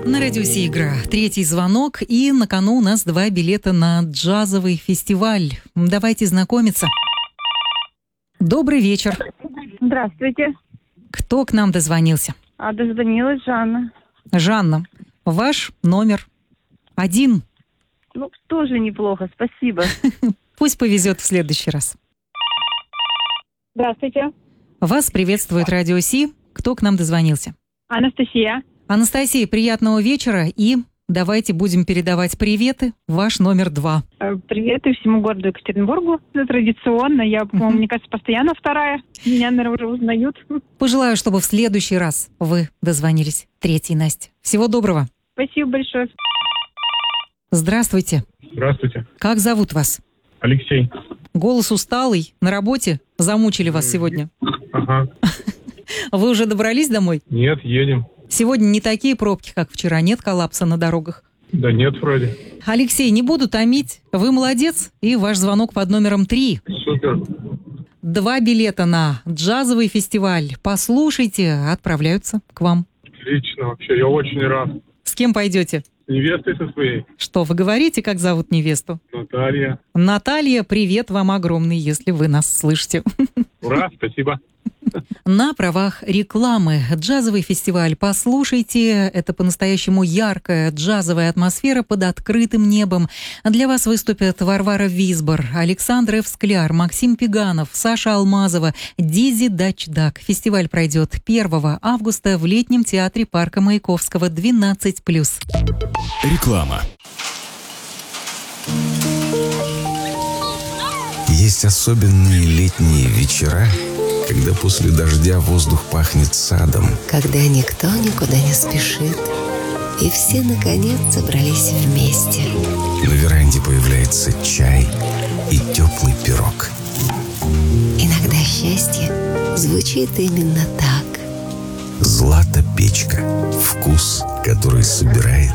На радио Си игра. Третий звонок, и на кону у нас 2 билета на джазовый фестиваль. Давайте знакомиться. Добрый вечер. Здравствуйте. Кто к нам дозвонился? Дозвонилась Жанна. Жанна, ваш номер 1. Тоже неплохо, спасибо. Пусть повезет в следующий раз. Здравствуйте. Вас приветствует радио Си. Кто к нам дозвонился? Анастасия. Анастасия, приятного вечера, и давайте будем передавать приветы. Ваш номер 2. Приветы всему городу Екатеринбургу. Это традиционно. Я, по-моему, мне кажется, постоянно вторая. Меня, наверное, уже узнают. Пожелаю, чтобы в следующий раз вы дозвонились. 3-й, Настя. Всего доброго. Спасибо большое. Здравствуйте. Здравствуйте. Как зовут вас? Алексей. Голос усталый, на работе? Замучили вас сегодня? Ага. Вы уже добрались домой? Нет, едем. Сегодня не такие пробки, как вчера, нет коллапса на дорогах? Да нет, вроде. Алексей, не буду томить. Вы молодец, и ваш звонок под номером 3. Супер. 2 билета на джазовый фестиваль. Послушайте, отправляются к вам. Отлично вообще, я очень рад. С кем пойдете? С невестой со своей. Что, вы говорите, как зовут невесту? Наталья. Наталья, привет вам огромный, если вы нас слышите. Ура, спасибо. На правах рекламы джазовый фестиваль. Послушайте, это по-настоящему яркая джазовая атмосфера под открытым небом. Для вас выступят Варвара Визбор, Александр Скляр, Максим Пеганов, Саша Алмазова, Дизи Дачдак. Фестиваль пройдет 1 августа в летнем театре парка Маяковского 12+. Реклама. Есть особенные летние вечера, когда после дождя воздух пахнет садом. Когда никто никуда не спешит, и все, наконец, собрались вместе. На веранде появляется чай и теплый пирог. Иногда счастье звучит именно так. Злата-печка. Вкус, который собирает